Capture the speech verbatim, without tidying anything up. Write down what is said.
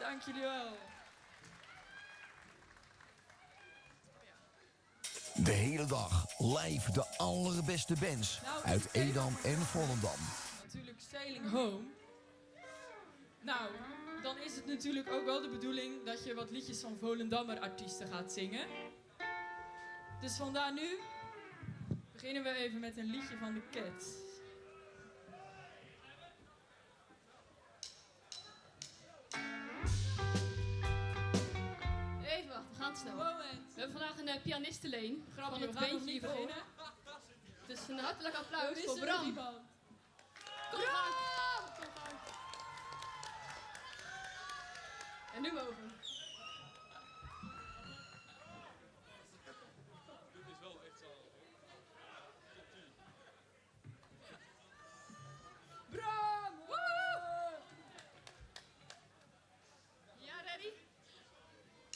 Dank jullie wel. De hele dag live de allerbeste bands Nou, uit Edam en Volendam. Natuurlijk Sailing Home. Nou, dan is het natuurlijk ook wel de bedoeling dat je wat liedjes van Volendammer artiesten gaat zingen. Dus vandaar nu beginnen we even met een liedje van de Cats. Even wachten, we gaan te snel. Moment. We hebben vandaag een uh, pianistenleen van Grapje, het we gaan nog beentje niet hiervoor. beginnen. Dus een hartelijk We applaus voor wisselen Bram. iemand. Kom gang. Kom gang. En nu mogen we.